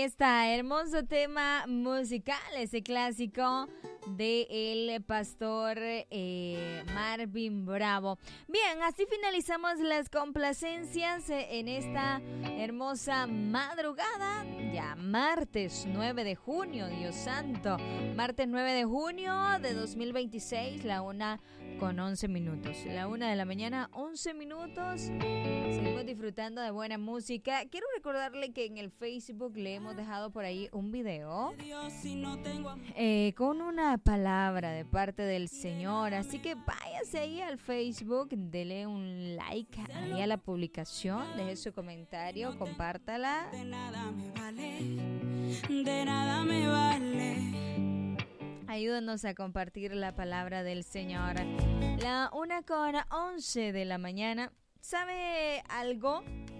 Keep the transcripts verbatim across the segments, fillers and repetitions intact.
está, hermoso tema musical, ese clásico de el pastor eh, Marvin Bravo. Bien, así finalizamos las complacencias eh, en esta hermosa madrugada, ya martes nueve de junio, Dios santo, martes nueve de junio de dos mil veintiséis, la una con once minutos, la una de la mañana, once minutos. Seguimos disfrutando de buena música. Quiero recordarle que en el Facebook le hemos dejado por ahí un video eh, con una palabra de parte del Señor. Así que váyase ahí al Facebook, dele un like ahí a la publicación, deje su comentario, compártala. De nada me vale, de nada me vale. Ayúdanos a compartir la palabra del Señor. La una con once de la mañana. ¿Sabe algo?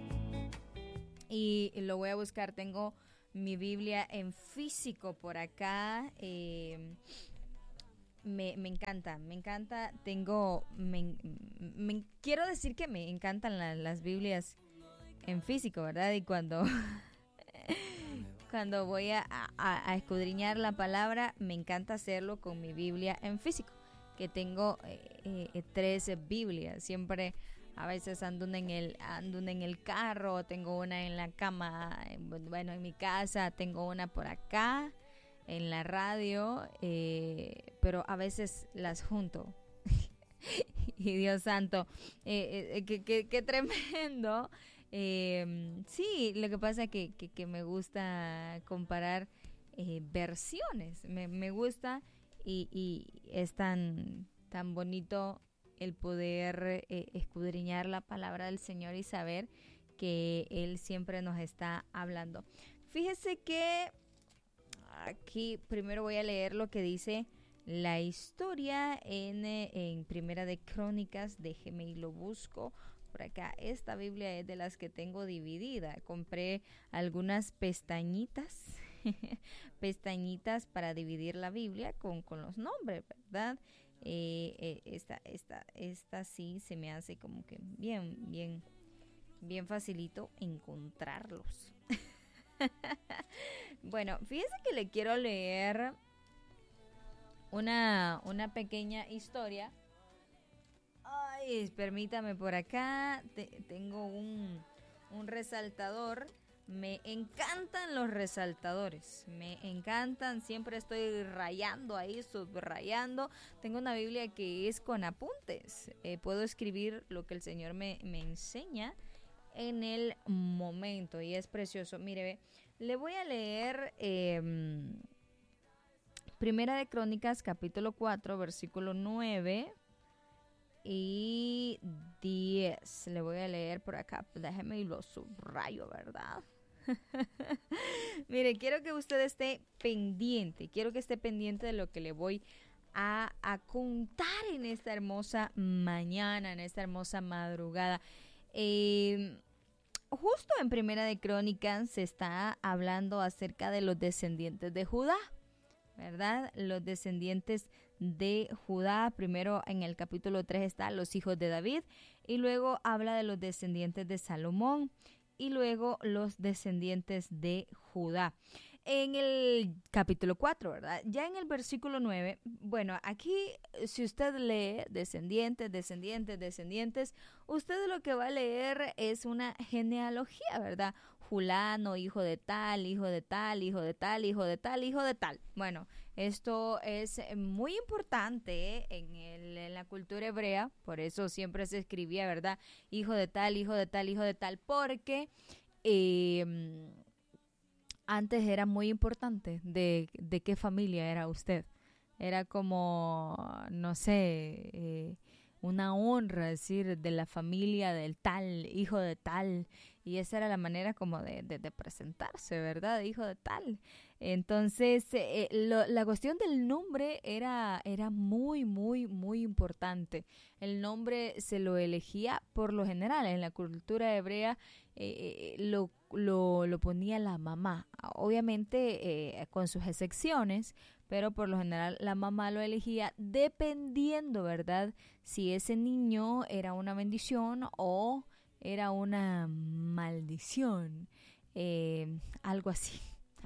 Y lo voy a buscar. Tengo mi Biblia en físico por acá. Eh, me, me encanta, me encanta. Tengo, me, me, quiero decir que me encantan la, las Biblias en físico, ¿verdad? Y cuando, cuando voy a, a, a escudriñar la palabra, me encanta hacerlo con mi Biblia en físico. Que tengo eh, eh, tres Biblias. Siempre... A veces ando en el ando en el carro, tengo una en la cama, bueno, en mi casa, tengo una por acá, en la radio, eh, pero a veces las junto. Y Dios santo, eh, eh, qué, qué, qué tremendo. Eh, sí, lo que pasa es que, que, que me gusta comparar eh, versiones, me, me gusta y, y es tan, tan bonito el poder eh, escudriñar la palabra del Señor y saber que Él siempre nos está hablando. Fíjese que aquí primero voy a leer lo que dice la historia en, en Primera de Crónicas. Déjeme y lo busco por acá. Esta Biblia es de las que tengo dividida. Compré algunas pestañitas, pestañitas para dividir la Biblia con, con los nombres, ¿verdad? Eh, eh, esta, esta, esta sí se me hace como que bien, bien, bien facilito encontrarlos. Bueno, fíjese que le quiero leer una, una pequeña historia. Ay, permítame por acá. Te, tengo un, un resaltador. Me encantan los resaltadores, me encantan, siempre estoy rayando ahí, subrayando. Tengo una Biblia que es con apuntes, eh, puedo escribir lo que el Señor me, me enseña en el momento y es precioso. Mire, ve, le voy a leer eh, Primera de Crónicas, capítulo cuatro, versículo nueve y diez. Le voy a leer por acá, déjeme y lo subrayo, ¿verdad? Mire, quiero que usted esté pendiente, quiero que esté pendiente de lo que le voy a, a contar en esta hermosa mañana, en esta hermosa madrugada. Eh, justo en Primera de Crónicas se está hablando acerca de los descendientes de Judá, ¿verdad? Los descendientes de Judá. Primero en el capítulo tres está los hijos de David y luego habla de los descendientes de Salomón. Y luego los descendientes de Judá. En el capítulo cuatro, ¿verdad? Ya en el versículo nueve, bueno, aquí si usted lee descendientes, descendientes, descendientes, usted lo que va a leer es una genealogía, ¿verdad? Fulano, hijo de tal, hijo de tal, hijo de tal, hijo de tal, hijo de tal. Bueno, esto es muy importante en, el, en la cultura hebrea, por eso siempre se escribía, ¿verdad? Hijo de tal, hijo de tal, hijo de tal, porque eh, antes era muy importante de, de qué familia era usted. Era como, no sé, eh, una honra decir de la familia del tal, hijo de tal. Y esa era la manera como de, de, de presentarse, ¿verdad? Hijo de tal. Entonces, eh, lo, la cuestión del nombre era, era muy, muy, muy importante. El nombre se lo elegía por lo general. En la cultura hebrea eh, lo, lo, lo ponía la mamá. Obviamente eh, con sus excepciones, pero por lo general la mamá lo elegía dependiendo, ¿verdad? Si ese niño era una bendición o era una maldición, eh, algo así,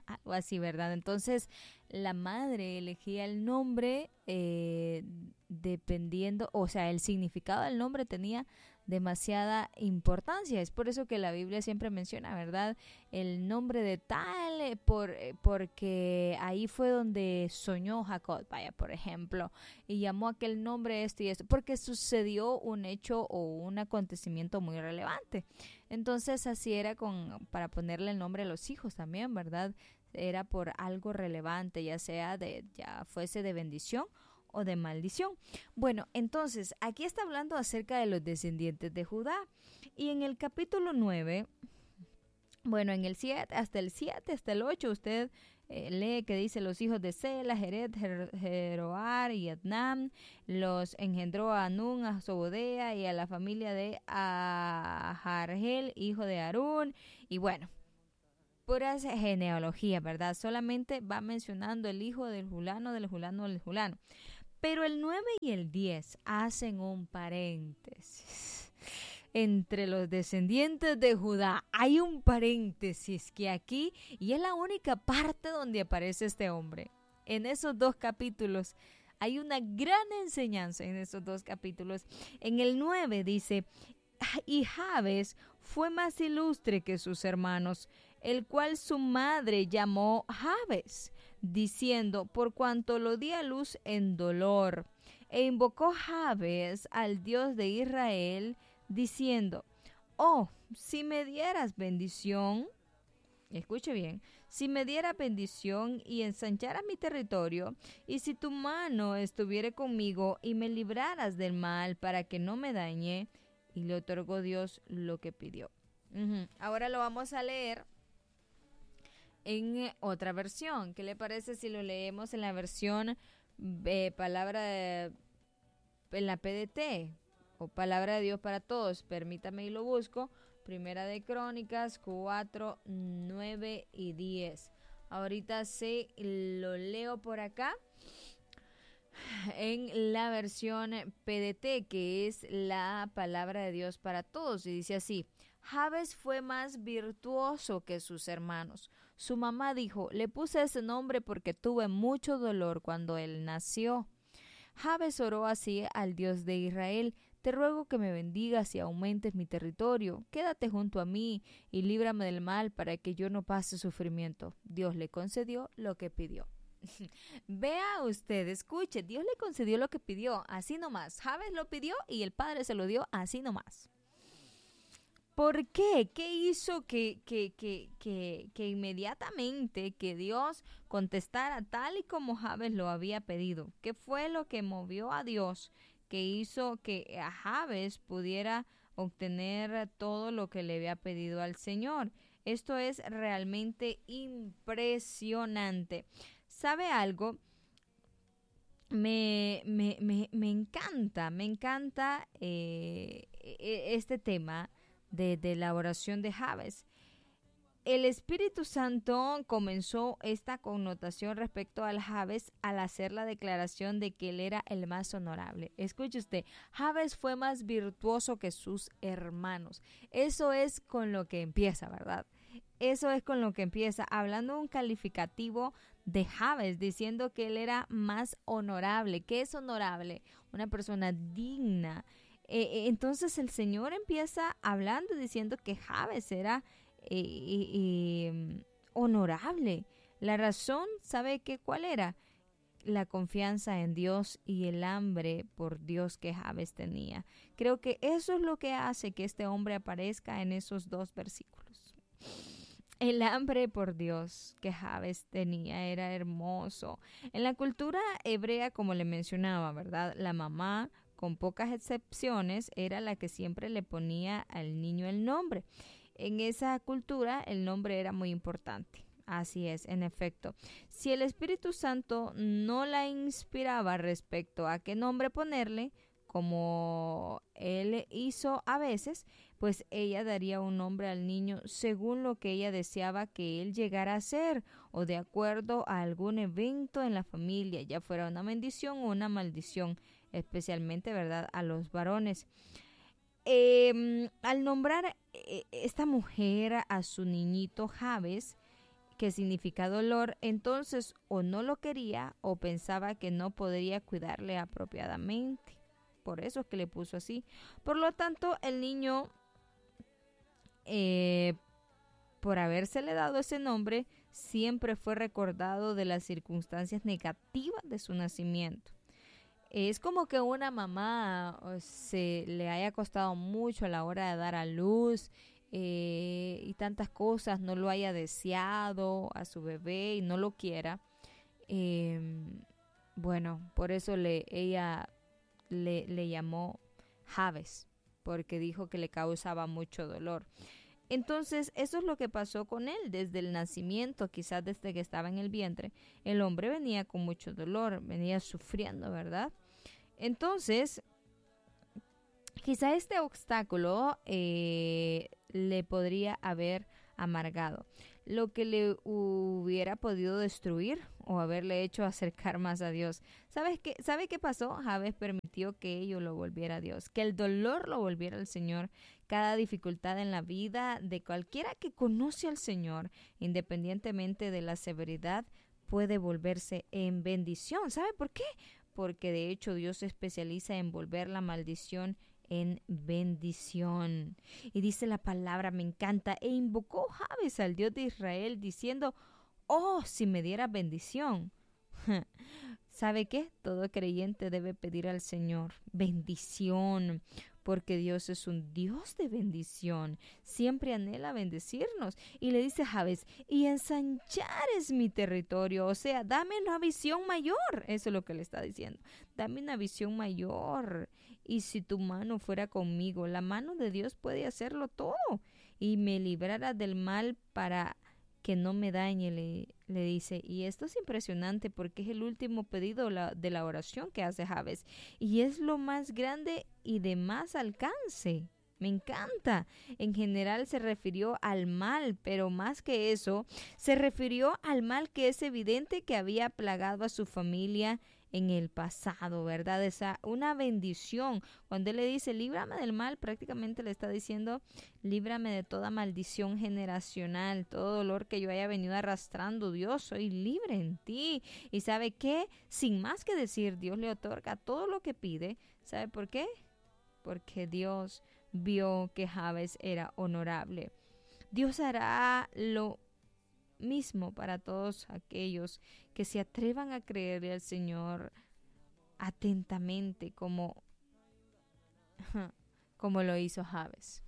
algo así, ¿verdad? Entonces la madre elegía el nombre eh, dependiendo, o sea, el significado del nombre tenía demasiada importancia. Es por eso que la Biblia siempre menciona, ¿verdad? El nombre de tal, eh, por, eh, porque ahí fue donde soñó Jacob, vaya, por ejemplo, y llamó aquel nombre esto y esto, porque sucedió un hecho o un acontecimiento muy relevante. Entonces así era con, para ponerle el nombre a los hijos también, ¿verdad? Era por algo relevante, ya sea de, ya fuese de bendición o de maldición. Bueno, entonces aquí está hablando acerca de los descendientes de Judá. Y en el capítulo nueve, bueno, en el siete, hasta el siete, hasta el ocho, usted eh, lee que dice los hijos de Sela, Jered, Jer Jeroar y Adnam, los engendró a Anún, a Sobodea y a la familia de Ahargel, hijo de Harún, y bueno, puras genealogías, ¿verdad? Solamente va mencionando el hijo del Julano, del Julano, del Julano. Pero el nueve y el diez hacen un paréntesis. Entre los descendientes de Judá hay un paréntesis que aquí, y es la única parte donde aparece este hombre. En esos dos capítulos hay una gran enseñanza en esos dos capítulos. En el nueve dice, y Jabes fue más ilustre que sus hermanos, el cual su madre llamó Jabes, diciendo, por cuanto lo di a luz en dolor. E invocó Jabes al Dios de Israel, diciendo, oh, si me dieras bendición, escuche bien, si me dieras bendición y ensancharas mi territorio, y si tu mano estuviera conmigo y me libraras del mal para que no me dañe, y le otorgó Dios lo que pidió. Uh-huh. Ahora lo vamos a leer en otra versión. ¿Qué le parece si lo leemos en la versión eh, palabra de, en la P D T o palabra de Dios para todos? Permítame y lo busco. Primera de Crónicas cuatro, nueve y diez. Ahorita sí lo leo por acá en la versión P D T, que es la palabra de Dios para todos, y dice así: Jabes fue más virtuoso que sus hermanos. Su mamá dijo, le puse ese nombre porque tuve mucho dolor cuando él nació. Jabes oró así al Dios de Israel: te ruego que me bendigas y aumentes mi territorio. Quédate junto a mí y líbrame del mal para que yo no pase sufrimiento. Dios le concedió lo que pidió. Vea usted, escuche, Dios le concedió lo que pidió, así nomás. Jabes lo pidió y el Padre se lo dio así nomás. ¿Por qué? ¿Qué hizo que, que, que, que, que inmediatamente que Dios contestara tal y como Jabes lo había pedido? ¿Qué fue lo que movió a Dios que hizo que a Jabes pudiera obtener todo lo que le había pedido al Señor? Esto es realmente impresionante. ¿Sabe algo? Me, me, me, me encanta, me encanta eh, este tema de, de la oración de Jabes. El Espíritu Santo comenzó esta connotación respecto al Jabes al hacer la declaración de que él era el más honorable. Escuche usted, Jabes fue más virtuoso que sus hermanos. Eso es con lo que empieza, ¿verdad? Eso es con lo que empieza, hablando un calificativo de Jabes, diciendo que él era más honorable. ¿Qué es honorable? Una persona digna. Eh, entonces el Señor empieza hablando, diciendo que Jabes era eh, eh, honorable. La razón, ¿sabe qué cuál era? La confianza en Dios y el hambre por Dios que Jabes tenía. Creo que eso es lo que hace que este hombre aparezca en esos dos versículos. El hambre por Dios que Jabes tenía era hermoso. En la cultura hebrea, como le mencionaba, ¿verdad? La mamá, con pocas excepciones, era la que siempre le ponía al niño el nombre. En esa cultura, el nombre era muy importante. Así es, en efecto. Si el Espíritu Santo no la inspiraba respecto a qué nombre ponerle, como él hizo a veces, pues ella daría un nombre al niño según lo que ella deseaba que él llegara a ser, o de acuerdo a algún evento en la familia, ya fuera una bendición o una maldición, especialmente, ¿verdad?, a los varones. Eh, al nombrar eh, esta mujer a su niñito Jabes, que significa dolor, entonces o no lo quería o pensaba que no podría cuidarle apropiadamente. Por eso es que le puso así. Por lo tanto, el niño, eh, por habérsele dado ese nombre, siempre fue recordado de las circunstancias negativas de su nacimiento. Es como que una mamá se le haya costado mucho a la hora de dar a luz eh, y tantas cosas, no lo haya deseado a su bebé y no lo quiera. Eh, bueno, por eso le, ella le, le llamó Jabes, porque dijo que le causaba mucho dolor. Entonces, eso es lo que pasó con él desde el nacimiento, quizás desde que estaba en el vientre. El hombre venía con mucho dolor, venía sufriendo, ¿verdad? Entonces, quizá este obstáculo eh, le podría haber amargado, lo que le hubiera podido destruir o haberle hecho acercar más a Dios. ¿Sabes qué? ¿Sabe qué pasó? Jabes permitió que ello lo volviera a Dios, que el dolor lo volviera al Señor. Cada dificultad en la vida de cualquiera que conoce al Señor, independientemente de la severidad, puede volverse en bendición. ¿Sabe por qué? Porque de hecho Dios se especializa en volver la maldición en bendición. Y dice la palabra, me encanta, e invocó Jabes al Dios de Israel diciendo, oh, si me diera bendición. ¿Sabe qué? Todo creyente debe pedir al Señor bendición, porque Dios es un Dios de bendición. Siempre anhela bendecirnos. Y le dice a Jabes, y ensanchar es mi territorio. O sea, dame una visión mayor. Eso es lo que le está diciendo. Dame una visión mayor. Y si tu mano fuera conmigo, la mano de Dios puede hacerlo todo. Y me librara del mal para que no me dañe, le, le dice. Y esto es impresionante porque es el último pedido la, de la oración que hace Jabes. Y es lo más grande y de más alcance. Me encanta. En general se refirió al mal, pero más que eso, se refirió al mal que es evidente que había plagado a su familia en el pasado, ¿verdad? Esa una bendición. Cuando él le dice, líbrame del mal, prácticamente le está diciendo, líbrame de toda maldición generacional, todo dolor que yo haya venido arrastrando. Dios, soy libre en ti. ¿Y sabe qué? Sin más que decir, Dios le otorga todo lo que pide. ¿Sabe por qué? Porque Dios vio que Jabes era honorable. Dios hará lo mismo para todos aquellos que se atrevan a creerle al Señor atentamente como, como lo hizo Jabes.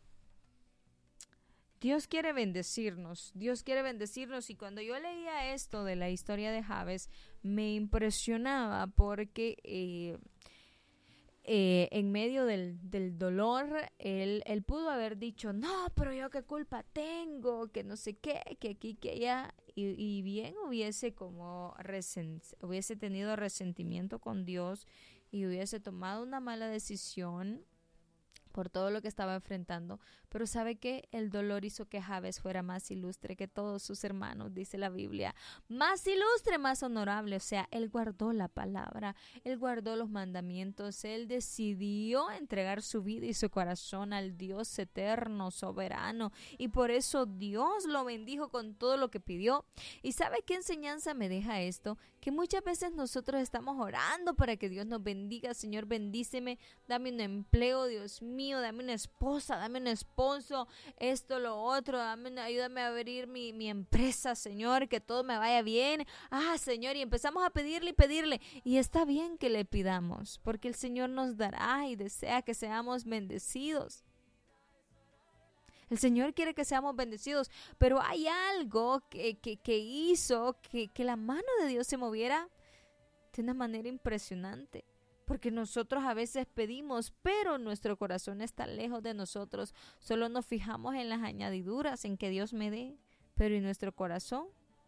Dios quiere bendecirnos, Dios quiere bendecirnos y cuando yo leía esto de la historia de Jabes me impresionaba porque eh, Eh, en medio del, del dolor, él, él pudo haber dicho, no, pero yo qué culpa tengo, que no sé qué, que aquí, que allá, y, y bien hubiese como resent, hubiese tenido resentimiento con Dios y hubiese tomado una mala decisión por todo lo que estaba enfrentando, pero sabe que el dolor hizo que Jabes fuera más ilustre que todos sus hermanos, dice la Biblia, más ilustre, más honorable, o sea, él guardó la palabra, él guardó los mandamientos, él decidió entregar su vida y su corazón al Dios eterno, soberano, y por eso Dios lo bendijo con todo lo que pidió. ¿Y sabe qué enseñanza me deja esto? Que muchas veces nosotros estamos orando para que Dios nos bendiga, Señor, bendíceme, dame un empleo, Dios mío, dame una esposa, dame un esposo, esto, lo otro, dame, ayúdame a abrir mi, mi empresa, Señor, que todo me vaya bien. Ah, Señor, y empezamos a pedirle y pedirle. Y está bien que le pidamos, porque el Señor nos dará y desea que seamos bendecidos. El Señor quiere que seamos bendecidos, pero hay algo que, que, que hizo que, que la mano de Dios se moviera de una manera impresionante. Porque nosotros a veces pedimos, pero nuestro corazón está lejos de nosotros. Solo nos fijamos en las añadiduras, en que Dios me dé. Pero ¿y nuestro corazón?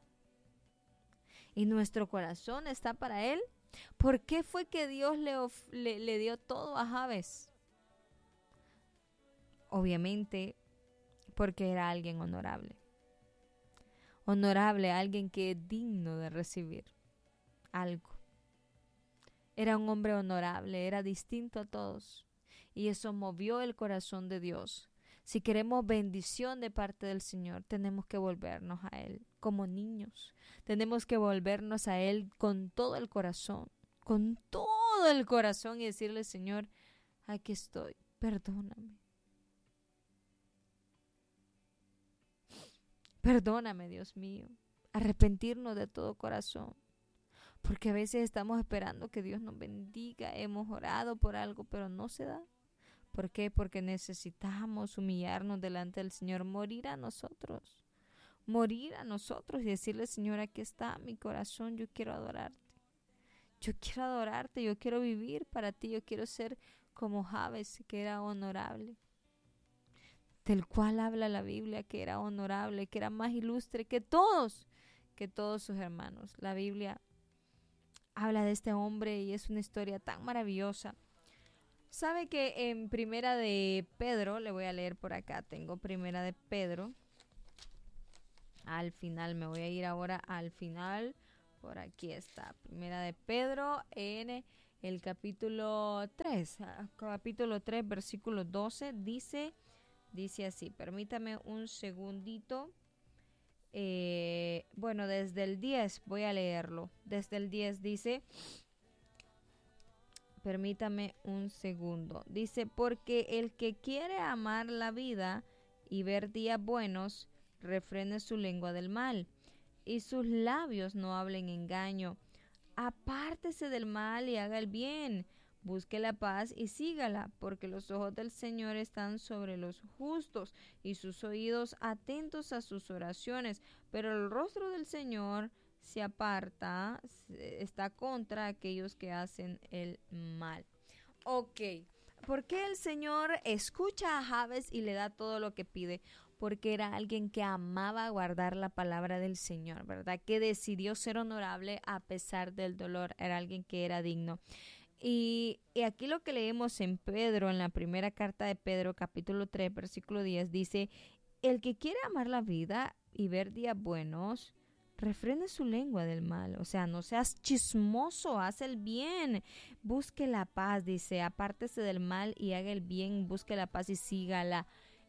¿Y nuestro corazón está para Él? ¿Por qué fue que Dios le, of- le, le dio todo a Jabes? Obviamente porque era alguien honorable. Honorable, alguien que es digno de recibir algo. Era un hombre honorable, era distinto a todos. Y eso movió el corazón de Dios. si queremos bendición de parte del Señor, tenemos que volvernos a Él como niños. Tenemos que volvernos a Él con todo el corazón, con todo el corazón y decirle, Señor, aquí estoy, perdóname. Perdóname, Dios mío. Arrepentirnos de todo corazón. Porque a veces estamos esperando que Dios nos bendiga. Hemos orado por algo, pero no se da. ¿Por qué? Porque necesitamos humillarnos delante del Señor, morir a nosotros. Morir a nosotros y decirle, Señor, aquí está mi corazón, yo quiero adorarte. Yo quiero adorarte, yo quiero vivir para ti, yo quiero ser como Jabes, que era honorable. Del cual habla la Biblia, que era honorable, que era más ilustre que todos, que todos sus hermanos. La Biblia habla de este hombre y es una historia tan maravillosa. Sabe que en Primera de Pedro, le voy a leer por acá, tengo Primera de Pedro, al final, me voy a ir ahora al final, por aquí está, Primera de Pedro en el capítulo tres, capítulo tres, versículo doce, dice... Dice así, permítame un segundito. Eh, bueno, desde el diez voy a leerlo. Desde el diez dice, permítame un segundo. Dice, porque el que quiere amar la vida y ver días buenos, refrene su lengua del mal y sus labios no hablen engaño. Apártese del mal y haga el bien. Busque la paz y sígala, porque los ojos del Señor están sobre los justos y sus oídos atentos a sus oraciones. Pero el rostro del Señor se aparta, está contra aquellos que hacen el mal. Ok, ¿por qué el Señor escucha a Jabes y le da todo lo que pide? Porque era alguien que amaba guardar la palabra del Señor, ¿verdad? Que decidió ser honorable a pesar del dolor. Era alguien que era digno. Y, y aquí lo que leemos en Pedro, en la primera carta de Pedro, capítulo tres, versículo diez, dice, el que quiere amar la vida y ver días buenos, refrene su lengua del mal. O sea, no seas chismoso, haz el bien, busque la paz, dice, apártese del mal y haga el bien, busque la paz y sígala.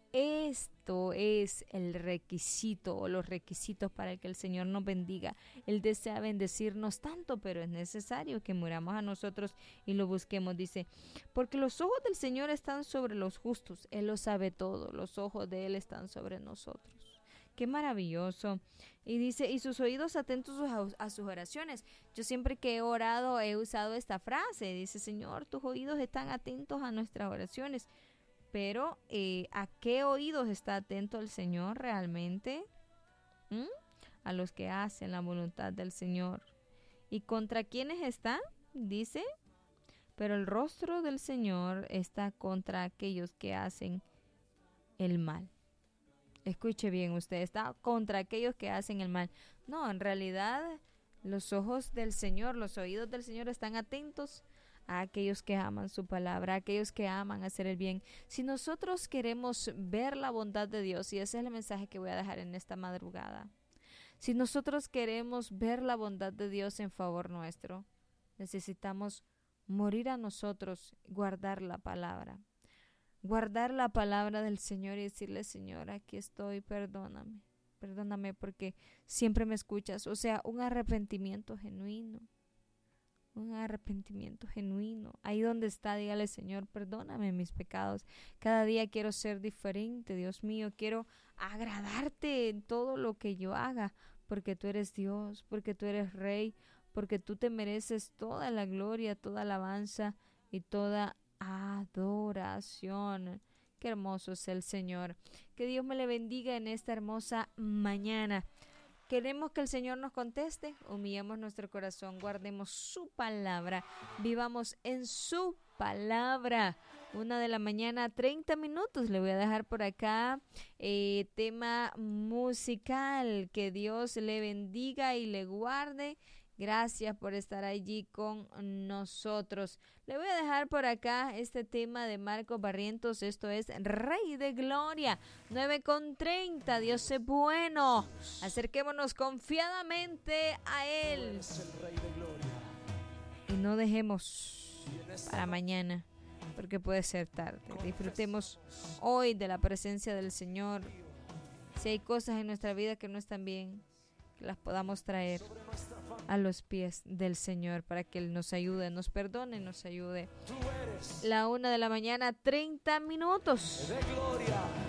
Esto es el requisito o los requisitos para que el Señor nos bendiga. Él desea bendecirnos tanto, pero es necesario que muramos a nosotros y lo busquemos. Dice, porque los ojos del Señor están sobre los justos. Él lo sabe todo. Los ojos de Él están sobre nosotros. Qué maravilloso. Y dice, y sus oídos atentos a, a sus oraciones. Yo siempre que he orado he usado esta frase. Dice, Señor, tus oídos están atentos a nuestras oraciones. Pero, eh, ¿a qué oídos está atento el Señor realmente? ¿Mm? A los que hacen la voluntad del Señor. ¿Y contra quiénes está? Dice, pero el rostro del Señor está contra aquellos que hacen el mal. Escuche bien usted, está contra aquellos que hacen el mal. No, en realidad, los ojos del Señor, los oídos del Señor están atentos a aquellos que aman su palabra, a aquellos que aman hacer el bien. Si nosotros queremos ver la bondad de Dios, y ese es el mensaje que voy a dejar en esta madrugada, si nosotros queremos ver la bondad de Dios en favor nuestro, necesitamos morir a nosotros, guardar la palabra, guardar la palabra del Señor y decirle, Señor, aquí estoy, perdóname, perdóname porque siempre me escuchas. O sea, un arrepentimiento genuino. Un arrepentimiento genuino. Ahí donde está, dígale, Señor, perdóname mis pecados. Cada día quiero ser diferente, Dios mío. Quiero agradarte en todo lo que yo haga, porque tú eres Dios, porque tú eres Rey, porque tú te mereces toda la gloria, toda alabanza y toda adoración. Qué hermoso es el Señor. Que Dios me le bendiga en esta hermosa mañana. Queremos que el Señor nos conteste, humillemos nuestro corazón, guardemos su palabra, vivamos en su palabra. Una de la mañana, treinta minutos, le voy a dejar por acá eh, tema musical. Que Dios le bendiga y le guarde. Gracias por estar allí con nosotros. Le voy a dejar por acá este tema de Marcos Barrientos. Esto es Rey de Gloria. nueve con treinta. Dios es bueno. Acerquémonos confiadamente a Él. Y no dejemos para mañana porque puede ser tarde. Disfrutemos hoy de la presencia del Señor. Si hay cosas en nuestra vida que no están bien, que las podamos traer a los pies del Señor para que Él nos ayude, nos perdone, nos ayude. La una de la mañana, treinta minutos.